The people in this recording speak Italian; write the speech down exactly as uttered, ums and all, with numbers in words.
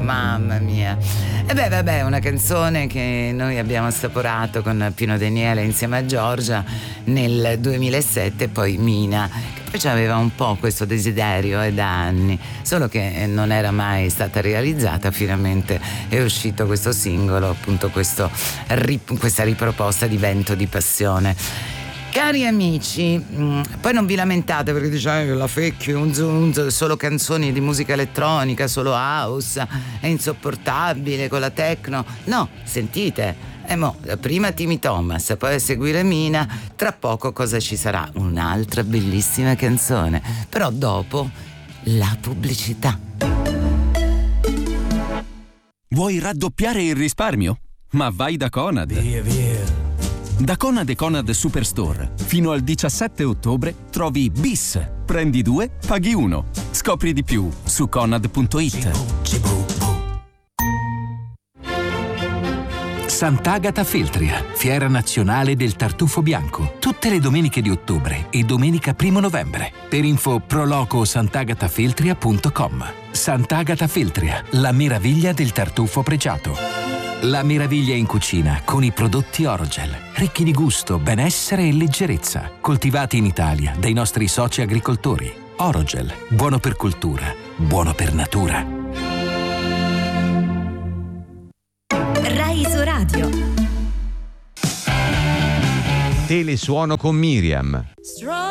mamma mia. E beh, vabbè, una canzone che noi abbiamo assaporato con Pino Daniele insieme a Giorgia nel duemilasette, e poi Mina, che poi aveva un po' questo desiderio eh, da anni, solo che non era mai stata realizzata. Finalmente è uscito questo singolo, appunto questo, questa riproposta di Vento di Passione. Cari amici, poi non vi lamentate perché diciamo che la Fecchi un, un, solo canzoni di musica elettronica, solo house, è insopportabile con la techno. No, sentite, eh mo, prima Timmy Thomas, poi a seguire Mina, tra poco cosa ci sarà? Un'altra bellissima canzone, però dopo la pubblicità. Vuoi raddoppiare il risparmio? Ma vai da Conad. Via, via. Da Conad e Conad Superstore fino al diciassette ottobre trovi bis, prendi due, paghi uno. Scopri di più su conad punto it. Sant'Agata Feltria, fiera nazionale del tartufo bianco, tutte le domeniche di ottobre e domenica primo novembre. Per info proloco sant'agatafeltria punto com. Sant'Agata Feltria, la meraviglia del tartufo pregiato. La meraviglia in cucina con i prodotti Orogel, ricchi di gusto, benessere e leggerezza, coltivati in Italia dai nostri soci agricoltori. Orogel, buono per cultura, buono per natura. Rai Isoradio. Telesuono con Miriam.